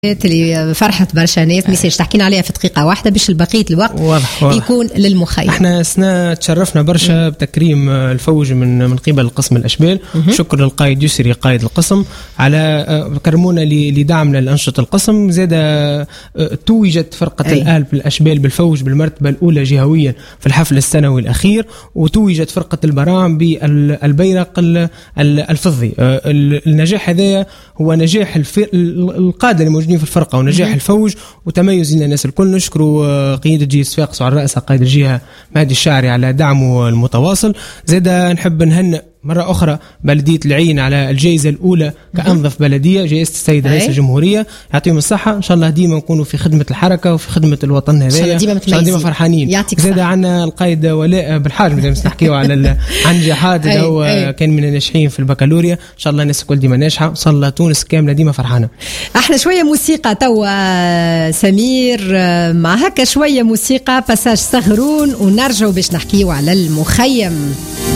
اللي فرحت برشا ناس ميساج تحكينا عليها في دقيقة واحدة باش البقية الوقت واضح. يكون للمخيم. احنا سنة تشرفنا برشا بتكريم الفوج من قبل قسم الأشبال. شكر للقائد يسري قائد القسم على كرمونا لدعمنا لأنشطة القسم. زاد توجت فرقة الآل بالأشبال بالفوج بالمرتبة الأولى جهويا في الحفل السنوي الأخير، وتوجت فرقة البراعم بالبيرق الفضي. النجاح هذا هو نجاح القادة اللي موجودين في الفرقة ونجاح الفوج وتميز الناس الكل. نشكروا قيادة جهة صفاقس وعلى رأسها قائد الجهة مهدي الشاعري على دعمه المتواصل. زاد نحب نهنئ مرة أخرى بلدية العين على الجائزة الأولى كأنظف بلدية، جائزة السيد رئيس الجمهورية. يعطيهم الصحة، إن شاء الله ديما نكونوا في خدمة الحركة وفي خدمة الوطن هذايا، إن شاء الله ديما فرحانين. زاد عنا القائد ولاء بالحاج مثل ما نحكيوا على عن نجاحات اللي هو كان من الناجحين في البكالوريا. إن شاء الله الناس الكل ديما ناجحة، إن شاء الله تونس كاملة ديما فرحانة. احنا شوية موسيقى توا سمير، مع هكا شوية موسيقى باساج صغرون ونرجعوا باش نحكيوا على المخيم.